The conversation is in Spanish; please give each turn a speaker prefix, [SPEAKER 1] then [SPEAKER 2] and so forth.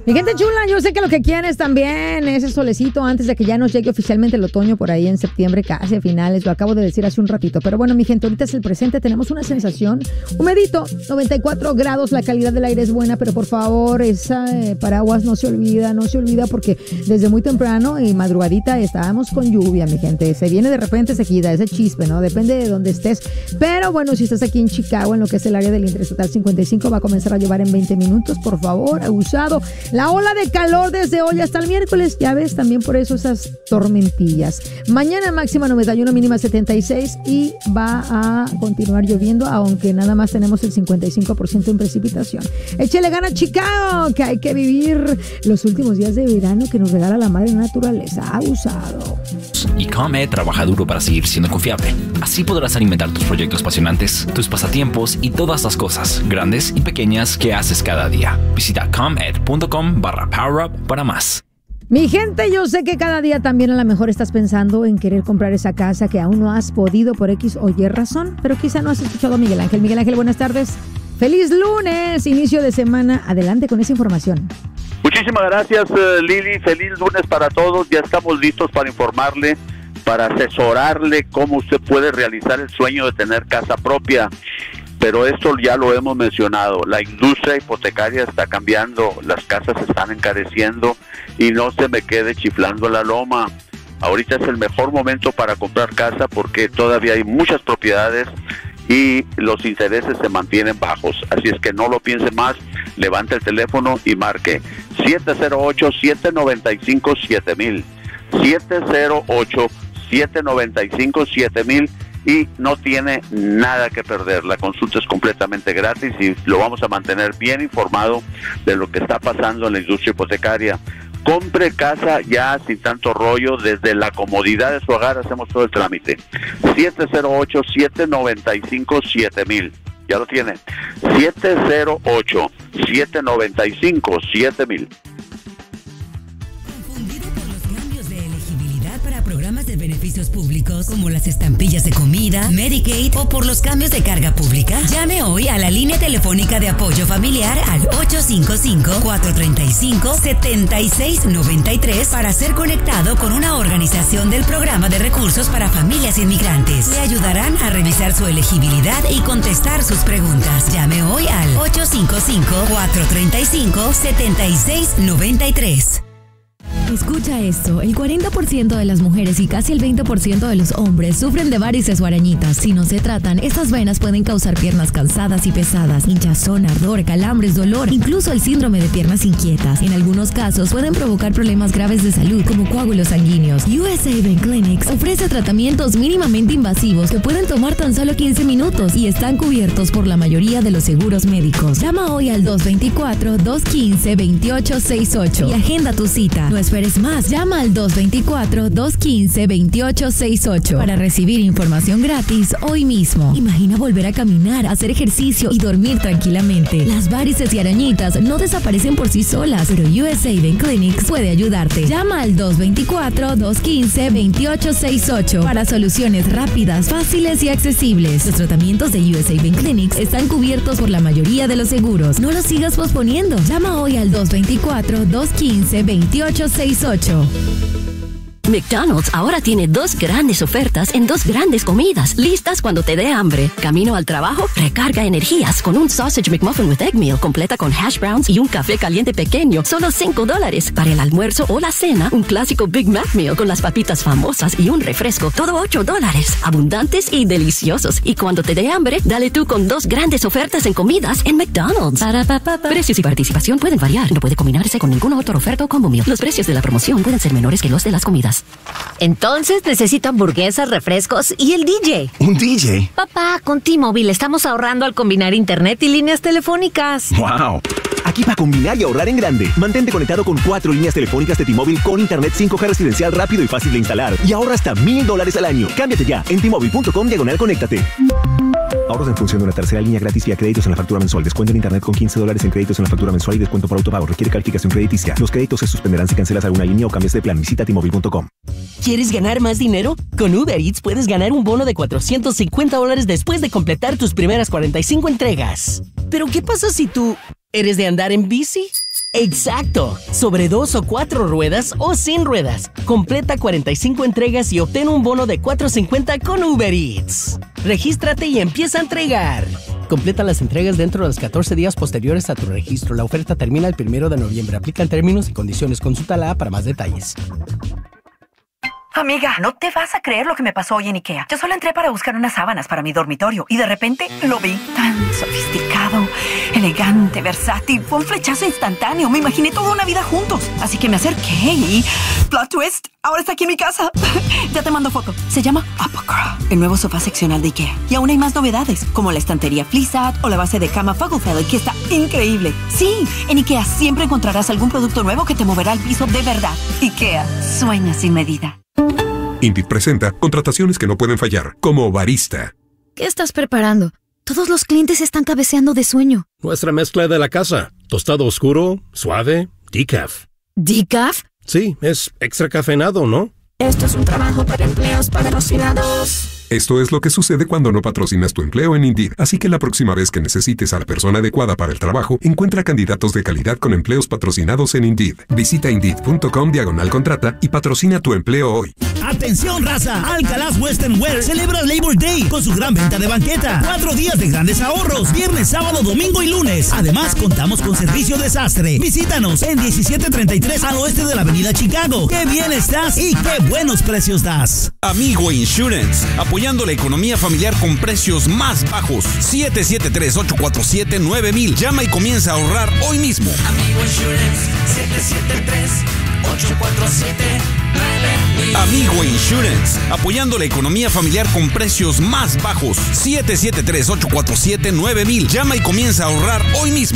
[SPEAKER 1] Mi gente chula, yo sé que lo que quieres también es ese solecito antes de que ya nos llegue oficialmente el otoño por ahí en septiembre, casi a finales. Lo acabo de decir hace un ratito. Pero bueno, mi gente, ahorita es el presente. Tenemos una sensación humedito, 94 grados. La calidad del aire es buena, pero por favor, esa paraguas no se olvida porque desde muy temprano y madrugadita estábamos con lluvia, mi gente. Se viene de repente sequía, ese chispe, ¿no? Depende de dónde estés. Pero bueno, si estás aquí en Chicago, en lo que es el área del Interestatal 55, va a comenzar a llover en 20 minutos. Por favor, abusado. La ola de calor desde hoy hasta el miércoles, ya ves, también por eso esas tormentillas. Mañana máxima 91, mínima 76 y va a continuar lloviendo, aunque nada más tenemos el 55% en precipitación. Échele gana, Chicago, que hay que vivir los últimos días de verano que nos regala la madre naturaleza. Abusado.
[SPEAKER 2] Y ComEd trabaja duro para seguir siendo confiable. Así podrás alimentar tus proyectos apasionantes, tus pasatiempos y todas las cosas, grandes y pequeñas, que haces cada día. Visita comed.com/PowerUp para más.
[SPEAKER 1] Mi gente, yo sé que cada día también a lo mejor estás pensando en querer comprar esa casa que aún no has podido por X o Y razón, pero quizá no has escuchado a Miguel Ángel. Miguel Ángel, buenas tardes. ¡Feliz lunes! Inicio de semana. Adelante con esa información.
[SPEAKER 3] Muchísimas gracias, Lili. Feliz lunes para todos. Ya estamos listos para informarle, para asesorarle cómo usted puede realizar el sueño de tener casa propia. Pero esto ya lo hemos mencionado, la industria hipotecaria está cambiando, las casas están encareciendo y no se me quede chiflando la loma. Ahorita es el mejor momento para comprar casa porque todavía hay muchas propiedades y los intereses se mantienen bajos. Así es que no lo piense más, levante el teléfono y marque 708-795-7000. 708-795-7000. Y no tiene nada que perder. La consulta es completamente gratis y lo vamos a mantener bien informado de lo que está pasando en la industria hipotecaria. Compre casa ya sin tanto rollo, desde la comodidad de su hogar hacemos todo el trámite. 708-795-7000. Ya lo tiene. 708-795-7000.
[SPEAKER 4] Programas de beneficios públicos como las estampillas de comida, Medicaid o por los cambios de carga pública. Llame hoy a la línea telefónica de apoyo familiar al 855-435-7693 para ser conectado con una organización del Programa de Recursos para Familias Inmigrantes. Le ayudarán a revisar su elegibilidad y contestar sus preguntas. Llame hoy al 855-435-7693. Escucha esto, el 40% de las mujeres y casi el 20% de los hombres sufren de varices o arañitas. Si no se tratan, estas venas pueden causar piernas cansadas y pesadas, hinchazón, ardor, calambres, dolor, incluso el síndrome de piernas inquietas. En algunos casos pueden provocar problemas graves de salud como coágulos sanguíneos. USA Vein Clinics ofrece tratamientos mínimamente invasivos que pueden tomar tan solo 15 minutos y están cubiertos por la mayoría de los seguros médicos. Llama hoy al 224-215-2868 y agenda tu cita. No esperes más, llama al 224-215-2868 para recibir información gratis hoy mismo. Imagina volver a caminar, hacer ejercicio y dormir tranquilamente. Las varices y arañitas no desaparecen por sí solas, pero USA Vein Clinics puede ayudarte. Llama al 224-215-2868 para soluciones rápidas, fáciles y accesibles. Los tratamientos de USA Vein Clinics están cubiertos por la mayoría de los seguros. No los sigas posponiendo. Llama hoy al 224-215-2868.
[SPEAKER 5] McDonald's ahora tiene 2 grandes ofertas en 2 grandes comidas, listas cuando te dé hambre. Camino al trabajo, recarga energías con un Sausage McMuffin with Egg Meal completa con hash browns y un café caliente pequeño, solo $5. Para el almuerzo o la cena, un clásico Big Mac Meal con las papitas famosas y un refresco, todo $8. Abundantes y deliciosos. Y cuando te dé hambre, dale tú con 2 grandes ofertas en comidas en McDonald's. Precios y participación pueden variar. No puede combinarse con ninguna otra oferta o combo meal. Los precios de la promoción pueden ser menores que los de las comidas.
[SPEAKER 6] Entonces necesito hamburguesas, refrescos y el DJ.
[SPEAKER 7] ¿Un DJ?
[SPEAKER 6] Papá, con T-Mobile estamos ahorrando al combinar internet y líneas telefónicas.
[SPEAKER 7] ¡Wow! Aquí para combinar y ahorrar en grande. Mantente conectado con 4 líneas telefónicas de T-Mobile con internet 5G residencial rápido y fácil de instalar. Y ahorra hasta $1,000 al año. Cámbiate ya en T-Mobile.com/conéctate. Ahorros en función de una tercera línea gratis vía créditos en la factura mensual. Descuento en internet con $15 en créditos en la factura mensual y descuento por autopago. Requiere calificación crediticia. Los créditos se suspenderán si cancelas alguna línea o cambias de plan. Visita T-Mobile.com.
[SPEAKER 8] ¿Quieres ganar más dinero? Con Uber Eats puedes ganar un bono de $450 después de completar tus primeras 45 entregas. ¿Pero qué pasa si tú eres de andar en bici? ¡Exacto! Sobre 2 o 4 ruedas o sin ruedas. Completa 45 entregas y obtén un bono de $4.50 con Uber Eats. Regístrate y empieza a entregar. Completa las entregas dentro de los 14 días posteriores a tu registro. La oferta termina el 1 de noviembre. Aplican términos y condiciones. Consulta la app para más detalles.
[SPEAKER 9] Amiga, no te vas a creer lo que me pasó hoy en IKEA. Yo solo entré para buscar unas sábanas para mi dormitorio y de repente lo vi tan sofisticado, elegante, versátil. Fue un flechazo instantáneo. Me imaginé toda una vida juntos. Así que me acerqué y... ¡plot twist! Ahora está aquí en mi casa. Ya te mando foto. Se llama Apocra, el nuevo sofá seccional de IKEA. Y aún hay más novedades, como la estantería Flissat o la base de cama Fogelfeld, que está increíble. Sí, en IKEA siempre encontrarás algún producto nuevo que te moverá al piso de verdad. IKEA, sueña sin medida.
[SPEAKER 10] Indeed presenta contrataciones que no pueden fallar, como barista.
[SPEAKER 11] ¿Qué estás preparando? Todos los clientes están cabeceando de sueño.
[SPEAKER 12] Nuestra mezcla de la casa. Tostado oscuro, suave, decaf.
[SPEAKER 11] ¿Decaf?
[SPEAKER 12] Sí, es extra cafeinado, ¿no?
[SPEAKER 13] Esto es un trabajo para empleos patrocinados.
[SPEAKER 10] Esto es lo que sucede cuando no patrocinas tu empleo en Indeed. Así que la próxima vez que necesites a la persona adecuada para el trabajo, encuentra candidatos de calidad con empleos patrocinados en Indeed. Visita Indeed.com/contrata y patrocina tu empleo hoy.
[SPEAKER 14] ¡Atención, raza! Alcalaz Western Wear celebra Labor Day con su gran venta de banqueta. 4 días de grandes ahorros, viernes, sábado, domingo y lunes. Además, contamos con servicio de sastre. Visítanos en 1733 al oeste de la avenida Chicago. ¡Qué bien estás y qué buenos precios das!
[SPEAKER 15] Amigo Insurance, apoyando la economía familiar con precios más bajos. 773-847-9000. Llama y comienza a ahorrar hoy mismo.
[SPEAKER 13] Amigo Insurance, 773-847-9000.
[SPEAKER 15] Amigo Insurance, apoyando la economía familiar con precios más bajos. 773-847-9000. Llama y comienza a ahorrar hoy mismo.